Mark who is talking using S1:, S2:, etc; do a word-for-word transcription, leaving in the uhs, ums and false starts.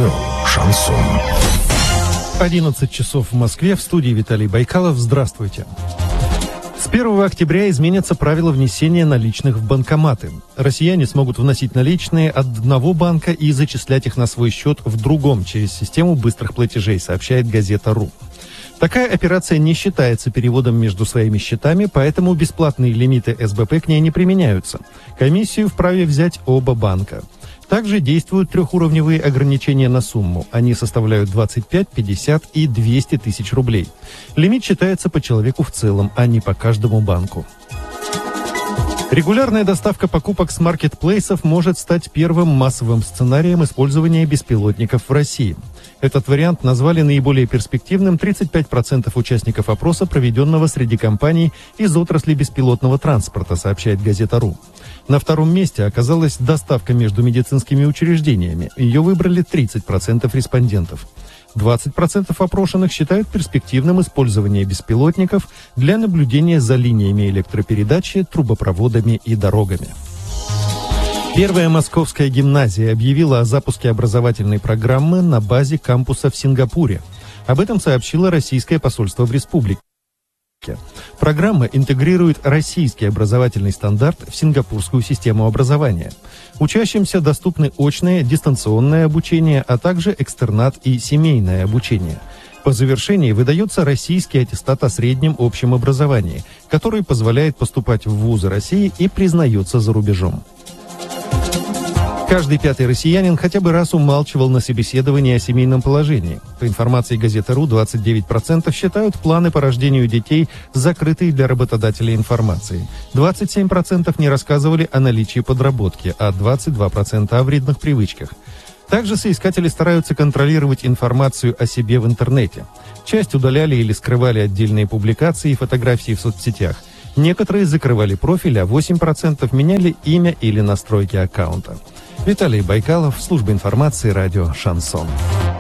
S1: Радио «Шансон».
S2: одиннадцать часов в Москве. В студии Виталий Байкалов. Здравствуйте. С первого октября изменятся правила внесения наличных в банкоматы. Россияне смогут вносить наличные от одного банка и зачислять их на свой счет в другом через систему быстрых платежей, сообщает газета РУ. Такая операция не считается переводом между своими счетами, поэтому бесплатные лимиты эс бэ пэ к ней не применяются. Комиссию вправе взять оба банка. Также действуют трехуровневые ограничения на сумму. Они составляют двадцать пять, пятьдесят и двести тысяч рублей. Лимит считается по человеку в целом, а не по каждому банку. Регулярная доставка покупок с маркетплейсов может стать первым массовым сценарием использования беспилотников в России. Этот вариант назвали наиболее перспективным тридцать пять процентов участников опроса, проведенного среди компаний из отрасли беспилотного транспорта, сообщает газета РУ. На втором месте оказалась доставка между медицинскими учреждениями. Ее выбрали тридцать процентов респондентов. двадцать процентов опрошенных считают перспективным использование беспилотников для наблюдения за линиями электропередачи, трубопроводами и дорогами. Первая московская гимназия объявила о запуске образовательной программы на базе кампуса в Сингапуре. Об этом сообщило российское посольство в республике. Программа интегрирует российский образовательный стандарт в сингапурскую систему образования. Учащимся доступны очное, дистанционное обучение, а также экстернат и семейное обучение. По завершении выдается российский аттестат о среднем общем образовании, который позволяет поступать в вузы России и признается за рубежом. Каждый пятый россиянин хотя бы раз умалчивал на собеседовании о семейном положении. По информации газеты РУ, двадцать девять процентов считают планы по рождению детей закрытой для работодателей информацией. двадцать семь процентов не рассказывали о наличии подработки, а двадцать два процента о вредных привычках. Также соискатели стараются контролировать информацию о себе в интернете. Часть удаляли или скрывали отдельные публикации и фотографии в соцсетях. Некоторые закрывали профиль, а восемь процентов меняли имя или настройки аккаунта. Виталий Байкалов, служба информации, радио «Шансон».